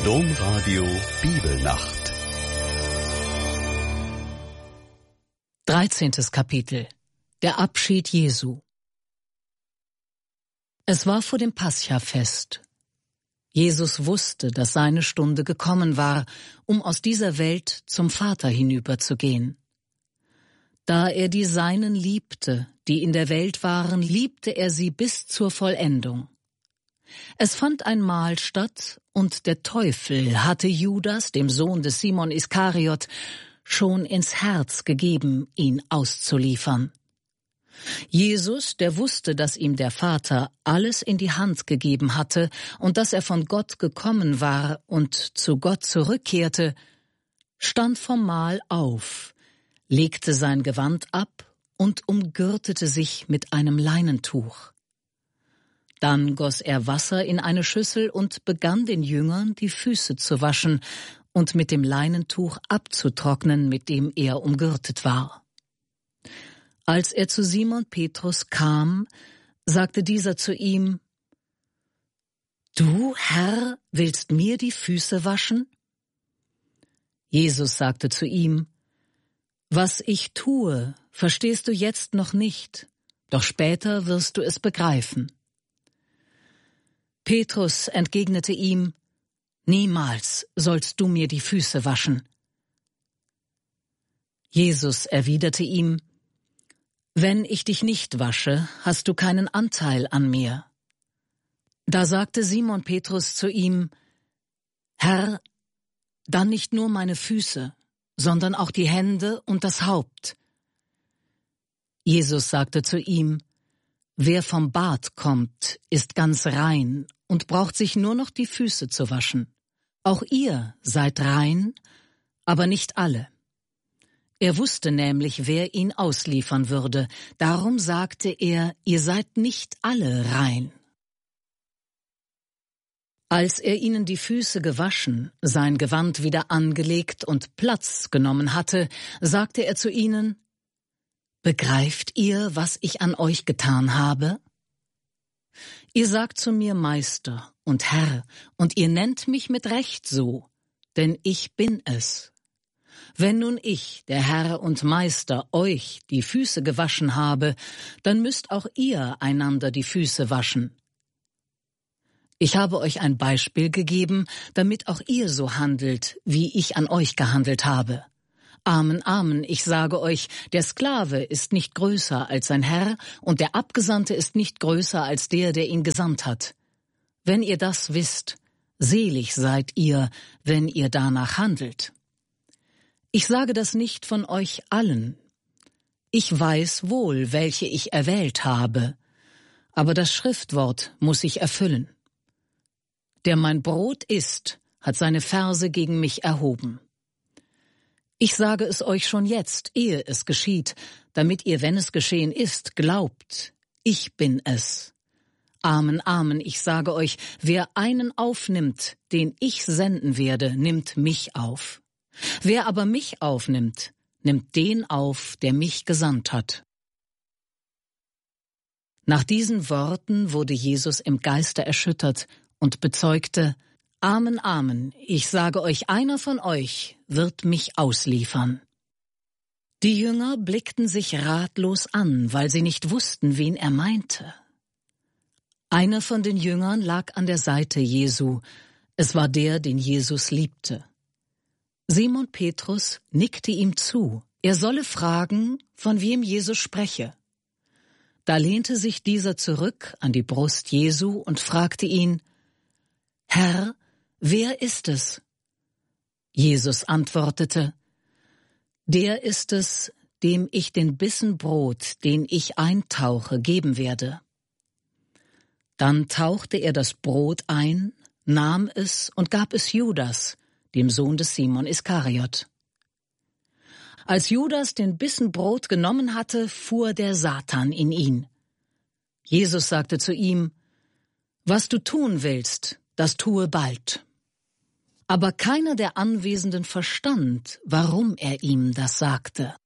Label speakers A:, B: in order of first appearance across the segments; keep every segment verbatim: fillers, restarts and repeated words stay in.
A: Domradio Bibelnacht.
B: dreizehntes Kapitel. Der Abschied Jesu. Es war vor dem Paschafest. Jesus wusste, dass seine Stunde gekommen war, um aus dieser Welt zum Vater hinüberzugehen. Da er die Seinen liebte, die in der Welt waren, liebte er sie bis zur Vollendung. Es fand ein Mahl statt, und der Teufel hatte Judas, dem Sohn des Simon Iskariot, schon ins Herz gegeben, ihn auszuliefern. Jesus, der wusste, dass ihm der Vater alles in die Hand gegeben hatte und dass er von Gott gekommen war und zu Gott zurückkehrte, stand vom Mahl auf, legte sein Gewand ab und umgürtete sich mit einem Leinentuch. Dann goss er Wasser in eine Schüssel und begann den Jüngern die Füße zu waschen und mit dem Leinentuch abzutrocknen, mit dem er umgürtet war. Als er zu Simon Petrus kam, sagte dieser zu ihm: »Du, Herr, willst mir die Füße waschen?« Jesus sagte zu ihm: »Was ich tue, verstehst du jetzt noch nicht, doch später wirst du es begreifen.« Petrus entgegnete ihm: »Niemals sollst du mir die Füße waschen.« Jesus erwiderte ihm: »Wenn ich dich nicht wasche, hast du keinen Anteil an mir.« Da sagte Simon Petrus zu ihm: »Herr, dann nicht nur meine Füße, sondern auch die Hände und das Haupt.« Jesus sagte zu ihm: »Wer vom Bad kommt, ist ganz rein und braucht sich nur noch die Füße zu waschen. Auch ihr seid rein, aber nicht alle.« Er wusste nämlich, wer ihn ausliefern würde. Darum sagte er: »Ihr seid nicht alle rein.« Als er ihnen die Füße gewaschen, sein Gewand wieder angelegt und Platz genommen hatte, sagte er zu ihnen: »Begreift ihr, was ich an euch getan habe? Ihr sagt zu mir Meister und Herr, und ihr nennt mich mit Recht so, denn ich bin es. Wenn nun ich, der Herr und Meister, euch die Füße gewaschen habe, dann müsst auch ihr einander die Füße waschen. Ich habe euch ein Beispiel gegeben, damit auch ihr so handelt, wie ich an euch gehandelt habe. Amen, Amen, ich sage euch, der Sklave ist nicht größer als sein Herr, und der Abgesandte ist nicht größer als der, der ihn gesandt hat. Wenn ihr das wisst, selig seid ihr, wenn ihr danach handelt. Ich sage das nicht von euch allen. Ich weiß wohl, welche ich erwählt habe, aber das Schriftwort muss sich erfüllen. Der mein Brot isst, hat seine Ferse gegen mich erhoben. Ich sage es euch schon jetzt, ehe es geschieht, damit ihr, wenn es geschehen ist, glaubt, ich bin es. Amen, Amen, ich sage euch, wer einen aufnimmt, den ich senden werde, nimmt mich auf. Wer aber mich aufnimmt, nimmt den auf, der mich gesandt hat.« Nach diesen Worten wurde Jesus im Geiste erschüttert und bezeugte: »Amen, Amen, ich sage euch, einer von euch wird mich ausliefern.« Die Jünger blickten sich ratlos an, weil sie nicht wussten, wen er meinte. Einer von den Jüngern lag an der Seite Jesu. Es war der, den Jesus liebte. Simon Petrus nickte ihm zu, er solle fragen, von wem Jesus spreche. Da lehnte sich dieser zurück an die Brust Jesu und fragte ihn: »Herr, wer ist es?« Jesus antwortete: »Der ist es, dem ich den Bissen Brot, den ich eintauche, geben werde.« Dann tauchte er das Brot ein, nahm es und gab es Judas, dem Sohn des Simon Iskariot. Als Judas den Bissen Brot genommen hatte, fuhr der Satan in ihn. Jesus sagte zu ihm: »Was du tun willst, das tue bald.« Aber keiner der Anwesenden verstand, warum er ihm das sagte.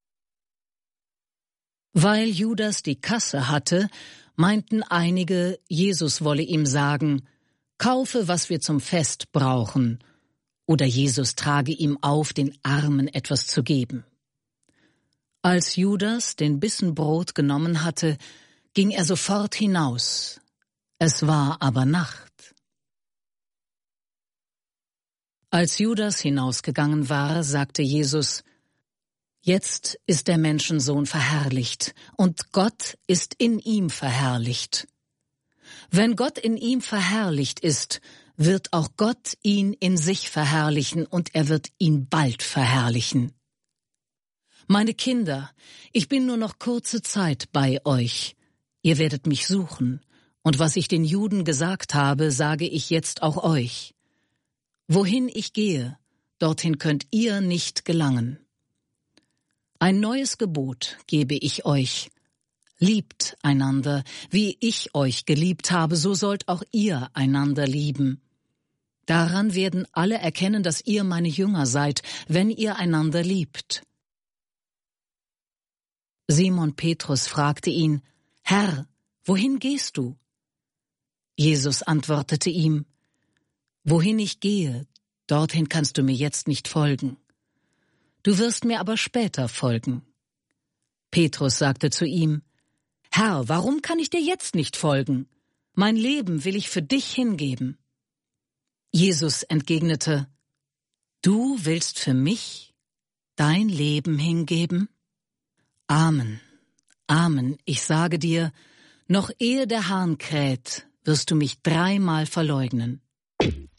B: Weil Judas die Kasse hatte, meinten einige, Jesus wolle ihm sagen: »Kaufe, was wir zum Fest brauchen, oder Jesus trage ihm auf, den Armen etwas zu geben. Als Judas den Bissen Brot genommen hatte, ging er sofort hinaus. Es war aber Nacht. Als Judas hinausgegangen war, sagte Jesus: Jetzt ist der Menschensohn verherrlicht, und Gott ist in ihm verherrlicht. Wenn Gott in ihm verherrlicht ist, wird auch Gott ihn in sich verherrlichen, und er wird ihn bald verherrlichen. Meine Kinder, ich bin nur noch kurze Zeit bei euch. Ihr werdet mich suchen, und was ich den Juden gesagt habe, sage ich jetzt auch euch. Wohin ich gehe, dorthin könnt ihr nicht gelangen. Ein neues Gebot gebe ich euch: Liebt einander, wie ich euch geliebt habe, so sollt auch ihr einander lieben. Daran werden alle erkennen, dass ihr meine Jünger seid, wenn ihr einander liebt. Simon Petrus fragte ihn: Herr, wohin gehst du? Jesus antwortete ihm: Wohin ich gehe, dorthin kannst du mir jetzt nicht folgen. Du wirst mir aber später folgen. Petrus sagte zu ihm: Herr, warum kann ich dir jetzt nicht folgen? Mein Leben will ich für dich hingeben. Jesus entgegnete: Du willst für mich dein Leben hingeben? Amen, Amen, ich sage dir, noch ehe der Hahn kräht, wirst du mich dreimal verleugnen.